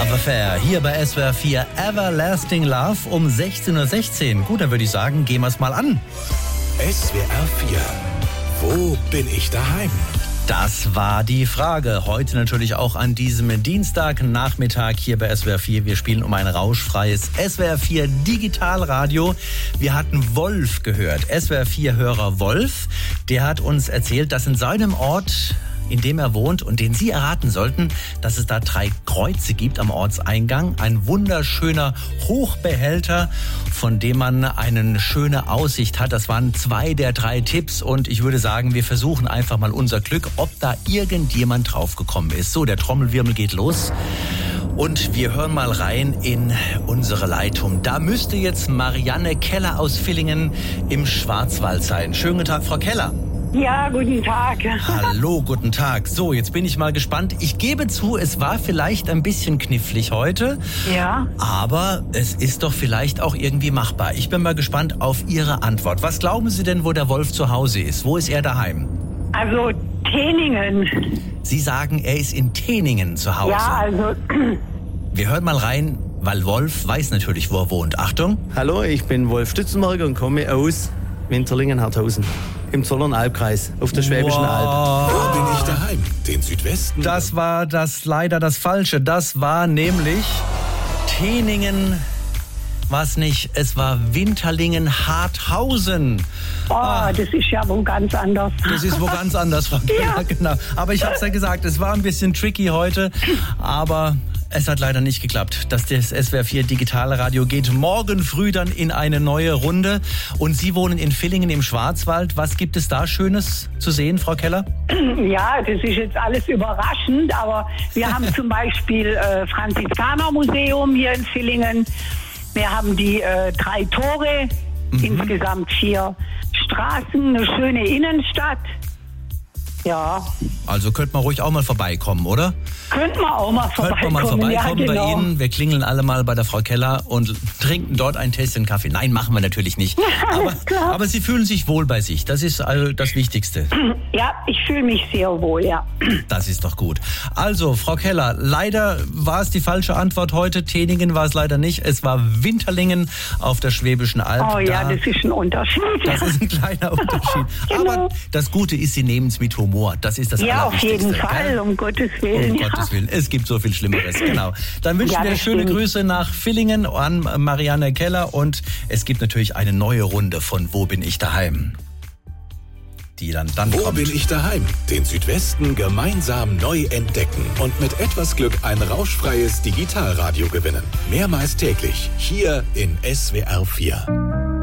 Love Affair hier bei SWR 4 Everlasting Love um 16:16 Uhr. Gut, dann würde ich sagen, gehen wir es mal an. SWR 4, wo bin ich daheim? Das war die Frage. Heute natürlich auch an diesem Dienstagnachmittag hier bei SWR 4. Wir spielen um ein rauschfreies SWR 4 Digitalradio. Wir hatten Wolf gehört. SWR 4-Hörer Wolf, der hat uns erzählt, dass in seinem Ort, in dem er wohnt und den Sie erraten sollten, dass es da 3 Kreuze gibt am Ortseingang. Ein wunderschöner Hochbehälter, von dem man eine schöne Aussicht hat. Das waren 2 der 3 Tipps und ich würde sagen, wir versuchen einfach mal unser Glück, ob da irgendjemand draufgekommen ist. So, der Trommelwirbel geht los und wir hören mal rein in unsere Leitung. Da müsste jetzt Marianne Keller aus Villingen im Schwarzwald sein. Schönen guten Tag, Frau Keller. Ja, guten Tag. Hallo, guten Tag. So, jetzt bin ich mal gespannt. Ich gebe zu, es war vielleicht ein bisschen knifflig heute. Ja. Aber es ist doch vielleicht auch irgendwie machbar. Ich bin mal gespannt auf Ihre Antwort. Was glauben Sie denn, wo der Wolf zu Hause ist? Wo ist er daheim? Also Teningen. Sie sagen, er ist in Teningen zu Hause. Ja, also Wir hören mal rein, weil Wolf weiß natürlich, wo er wohnt. Achtung. Hallo, ich bin Wolf Stützenberger und komme aus Winterlingen-Harthausen im Zollernalbkreis auf der Schwäbischen Alb. Wo bin ich daheim? Den Südwesten? Das war leider das Falsche. Das war nämlich Teningen. Was nicht? Es war Winterlingen-Harthausen. das ist ja wo ganz anders. Das ist wo ganz anders, Frau Keller, Ja. genau. Aber ich habe es ja gesagt, es war ein bisschen tricky heute, aber es hat leider nicht geklappt. Das SWR 4 Digitalradio geht morgen früh dann in eine neue Runde. Und Sie wohnen in Villingen im Schwarzwald. Was gibt es da Schönes zu sehen, Frau Keller? Ja, das ist jetzt alles überraschend, aber wir haben zum Beispiel Franziskanermuseum hier in Villingen. Wir haben die 3 Tore, insgesamt 4 Straßen, eine schöne Innenstadt. Ja. Also könnte man ruhig auch mal vorbeikommen, oder? Könnten wir auch mal vorbeikommen. Könnte man mal vorbeikommen ja, genau. bei Ihnen. Wir klingeln alle mal bei der Frau Keller und trinken dort ein Tässchen Kaffee. Nein, machen wir natürlich nicht. Aber Sie fühlen sich wohl bei sich. Das ist also das Wichtigste. Ja, ich fühle mich sehr wohl, ja. Das ist doch gut. Also, Frau Keller, leider war es die falsche Antwort heute. Teningen war es leider nicht. Es war Winterlingen auf der Schwäbischen Alb. Oh ja, das ist ein Unterschied. Das ist ein kleiner Unterschied. Genau. Aber das Gute ist, Sie nehmen es mit Humor. Das ist das Ja, auf Allerwichtigste. jeden Fall, gell? um Gottes Willen. Um Gottes Willen. Es gibt so viel Schlimmeres. Genau. Dann wünschen Ja, wir das schöne stimmt. Grüße nach Villingen an Marianne Keller und es gibt natürlich eine neue Runde von Wo bin ich daheim? Die dann Wo kommt. bin ich daheim? Den Südwesten gemeinsam neu entdecken und mit etwas Glück ein rauschfreies Digitalradio gewinnen. Mehrmals täglich hier in SWR 4.